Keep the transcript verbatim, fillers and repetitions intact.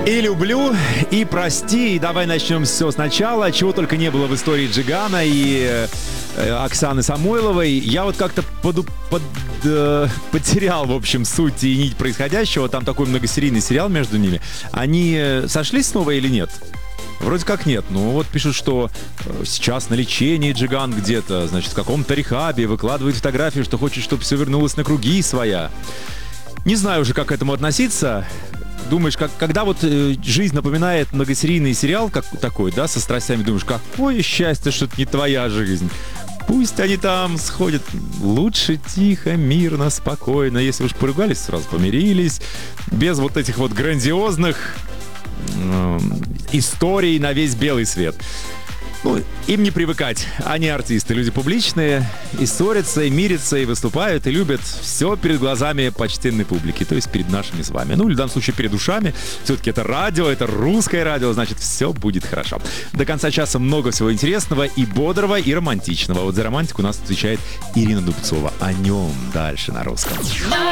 И люблю, и прости, и давай начнем все сначала. Чего только не было в истории Джигана и э, Оксаны Самойловой. Я вот как-то под, под, э, потерял, в общем, суть и нить происходящего. Там такой многосерийный сериал между ними. Они сошлись снова или нет? Вроде как нет. Ну вот пишут, что сейчас на лечении Джиган где-то, значит, в каком-то рехабе, выкладывает фотографии, что хочет, чтобы все вернулось на круги своя. Не знаю уже, как к этому относиться. Думаешь, как, когда вот э, жизнь напоминает многосерийный сериал как такой, да, со страстями, думаешь, какое счастье, что это не твоя жизнь. Пусть они там сходят лучше тихо, мирно, спокойно. Если уж поругались, сразу помирились. Без вот этих вот грандиозных э, историй на весь белый свет. Ну, им не привыкать. Они артисты, люди публичные, и ссорятся, и мирятся, и выступают, и любят все перед глазами почтенной публики, то есть перед нашими с вами. Ну, или в данном случае перед ушами. Все-таки это радио, это русское радио, значит, все будет хорошо. До конца часа много всего интересного и бодрого, и романтичного. Вот за романтику у нас отвечает Ирина Дубцова. О нем дальше на русском.